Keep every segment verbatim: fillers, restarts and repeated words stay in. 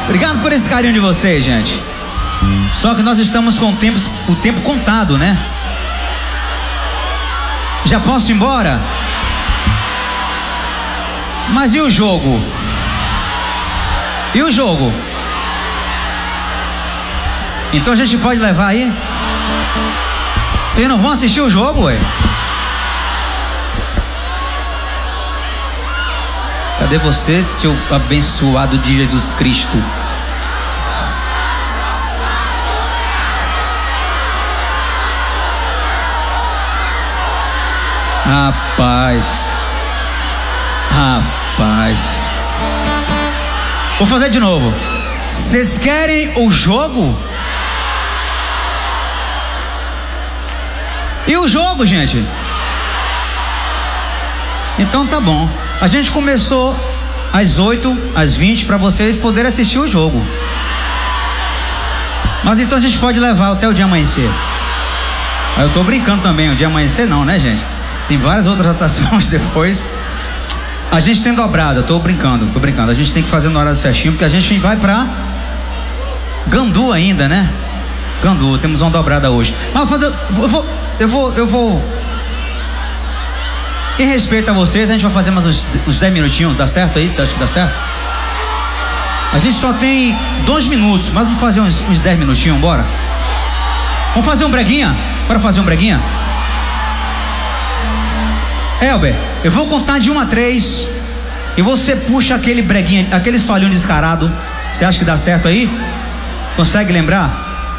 Obrigado por esse carinho de vocês, gente. Só que nós estamos com o tempo, o tempo contado, né? Já posso ir embora? Mas e o jogo? E o jogo? Então a gente pode levar aí? Vocês não vão assistir o jogo, ué? Cadê você, seu abençoado de Jesus Cristo? Rapaz. Rapaz. Vou fazer de novo. Vocês querem o jogo? E o jogo, gente? Então tá bom. A gente começou às oito, às vinte, para vocês poderem assistir o jogo. Mas então a gente pode levar até o dia amanhecer. Eu tô brincando também, o dia amanhecer não, né, gente? Tem várias outras atrações depois. A gente tem dobrado, eu tô brincando, tô brincando. A gente tem que fazer no horário certinho, porque a gente vai pra Gandu ainda, né? Gandu, temos uma dobrada hoje. Mas eu vou, eu vou, eu vou. Em respeito a vocês, a gente vai fazer mais uns, uns dez minutinhos, dá certo aí? Você acha que dá certo? A gente só tem dois minutos, mas vamos fazer uns, uns dez minutinhos, bora? Vamos fazer um breguinha? Bora fazer um breguinha? Elber, eu vou contar de um a três e você puxa aquele breguinha, aquele solinho descarado. Você acha que dá certo aí? Consegue lembrar?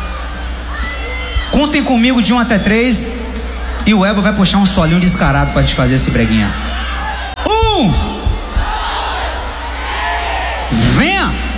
Contem comigo de um até três e o Elber vai puxar um solinho descarado pra te fazer esse breguinha. Um! Venha!